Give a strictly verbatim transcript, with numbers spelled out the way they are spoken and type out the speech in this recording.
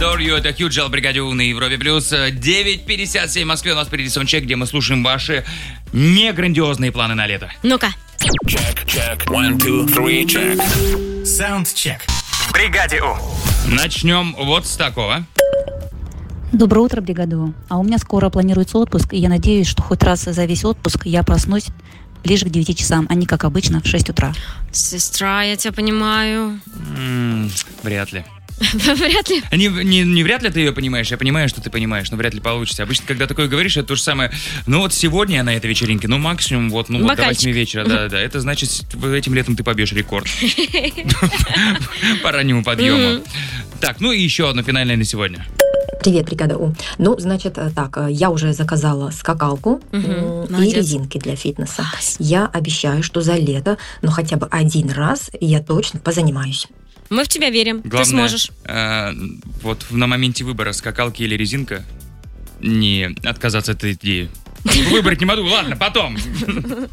Adore You, это Хьюджи в бригаде У на Европе Плюс. девять пятьдесят семь в Москве, у нас впереди саундчек, где мы слушаем ваши неграндиозные планы на лето. Ну-ка. Check, check, one, two, three, check. Soundcheck. В бригаде У. Начнем вот с такого. Доброе утро, бригада У. А у меня скоро планируется отпуск, и я надеюсь, что хоть раз за весь отпуск я проснусь ближе к девяти часам, а не как обычно в шесть утра. Сестра, я тебя понимаю. М-м, вряд ли. Вряд ли. Не, не, не вряд ли ты ее понимаешь, я понимаю, что ты понимаешь, но вряд ли получится. Обычно, когда такое говоришь, это то же самое. Ну вот сегодня я на этой вечеринке, ну максимум вот, ну, вот до восьми вечера, да, да. Это значит, этим летом ты побьешь рекорд по раннему подъему. Так, ну и еще одно финальное на сегодня. Привет, бригада У. Ну, значит, так, я уже заказала скакалку Угу, и молодец. резинки для фитнеса. Я обещаю, что за лето, ну, хотя бы один раз я точно позанимаюсь. Мы в тебя верим. Главное, ты сможешь. э, вот на моменте выбора скакалки или резинка не отказаться от этой идеи. Выбрать не могу, ладно, потом.